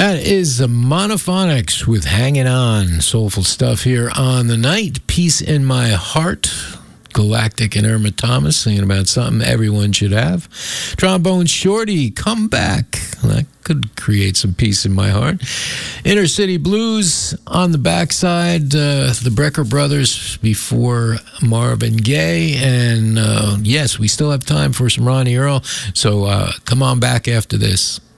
That is the Monophonics with Hanging On. Soulful stuff here on the night. Peace in My Heart. Galactic and Irma Thomas singing about something everyone should have. Trombone Shorty, Come Back. That could create some peace in my heart. Inner City Blues on the backside. The Brecker Brothers before Marvin Gaye. And yes, we still have time for some Ronnie Earl. So come on back after this.